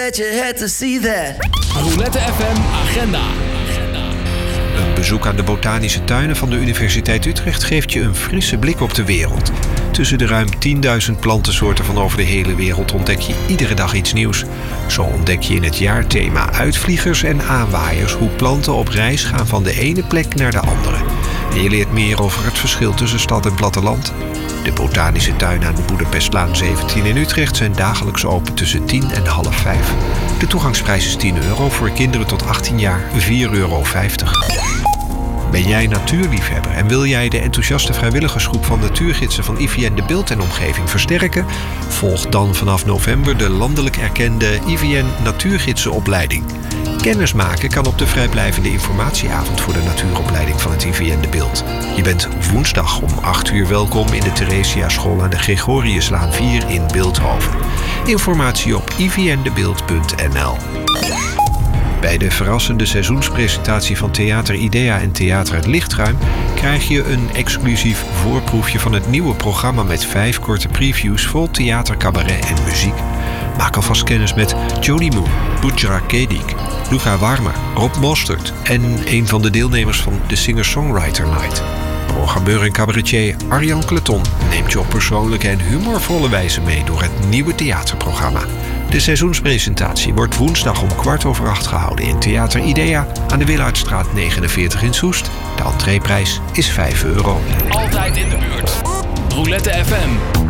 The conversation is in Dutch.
scratch your head to see that. Roulette FM Agenda. Een bezoek aan de botanische tuinen van de Universiteit Utrecht geeft je een frisse blik op de wereld. Tussen de ruim 10.000 plantensoorten van over de hele wereld ontdek je iedere dag iets nieuws. Zo ontdek je in het jaarthema uitvliegers en aanwaaiers hoe planten op reis gaan van de ene plek naar de andere. En je leert meer over het verschil tussen stad en platteland. De botanische tuinen aan de Boedapestlaan 17 in Utrecht zijn dagelijks open tussen 10 en half 5. De toegangsprijs is €10, voor kinderen tot 18 jaar €4,50. Ben jij natuurliefhebber en wil jij de enthousiaste vrijwilligersgroep van natuurgidsen van IVN De Bilt en omgeving versterken? Volg dan vanaf november de landelijk erkende IVN Natuurgidsenopleiding. Kennismaken kan op de vrijblijvende informatieavond voor de natuuropleiding van het IVN De Bilt. Je bent woensdag om 8 uur welkom in de Theresia-school aan de Gregoriuslaan 4 in Bilthoven. Informatie op ivndebilt.nl. Bij de verrassende seizoenspresentatie van Theater Idea en Theater Het Lichtruim krijg je een exclusief voorproefje van het nieuwe programma met 5 korte previews vol theater, cabaret en muziek. Maak alvast kennis met Jody Moon, Butjara Kedik, Luca Warmer, Rob Mostert en een van de deelnemers van de Singer-Songwriter Night. Programmeur en cabaretier Arjan Kleton neemt je op persoonlijke en humorvolle wijze mee door het nieuwe theaterprogramma. De seizoenspresentatie wordt woensdag om 7:15 gehouden in Theater Idea aan de Willaertstraat 49 in Soest. De entreeprijs is €5. Altijd in de buurt. Roulette FM.